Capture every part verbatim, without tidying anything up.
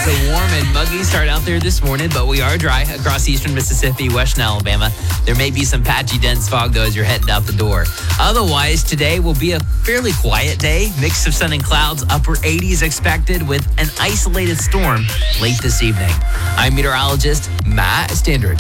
It's a warm and muggy start out there this morning, but we are dry across eastern Mississippi, western Alabama. There may be some patchy dense fog, though, as you're heading out the door. Otherwise, today will be a fairly quiet day. Mix of sun and clouds, upper eighties expected with an isolated storm late this evening. I'm meteorologist Matt Standard.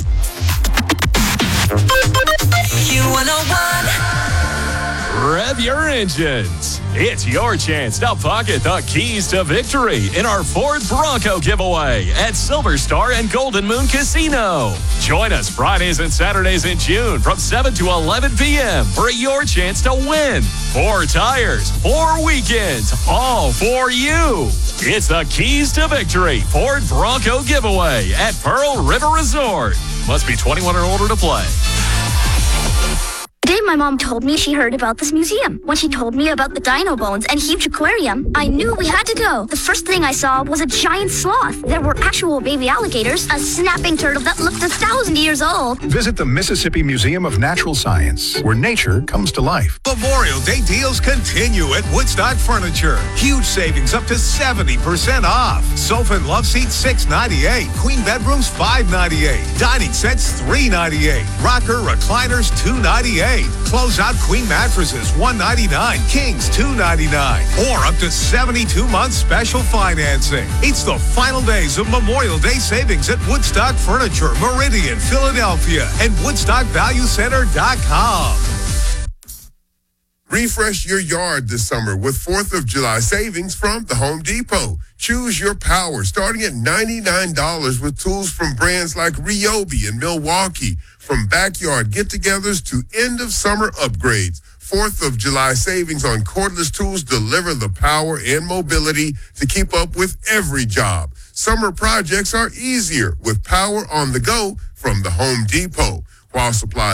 Q one oh one. Rev your engines. It's your chance to pocket the keys to victory in our Ford Bronco giveaway at Silver Star and Golden Moon Casino. Join us Fridays and Saturdays in June from seven to eleven p.m. for your chance to win four tires, four weekends, all for you. It's the Keys to Victory Ford Bronco giveaway at Pearl River Resort. Must be twenty-one or older to play. Today, my mom told me she heard about this museum. When she told me about the dino bones and huge aquarium, I knew we had to go. The first thing I saw was a giant sloth. There were actual baby alligators, a snapping turtle that looked a thousand years old. Visit the Mississippi Museum of Natural Science, where nature comes to life. Memorial Day deals continue at Woodstock Furniture. Huge savings up to seventy percent off. Sofa and love seats six ninety-eight. Queen bedrooms five ninety-eight. Dining sets three ninety-eight. Rocker recliners two ninety-eight. Closeout queen mattresses one ninety-nine. Kings two ninety-nine. Or up to seventy-two months special financing. It's the final days of Memorial Day savings at Woodstock Furniture, Meridian, Philadelphia, and woodstock value center dot com. Refresh your yard this summer with fourth of July savings from the Home Depot. Choose your power starting at ninety-nine dollars with tools from brands like Ryobi and Milwaukee. From backyard get-togethers to end-of-summer upgrades, fourth of July savings on cordless tools deliver the power and mobility to keep up with every job. Summer projects are easier with power on the go from the Home Depot. While supplies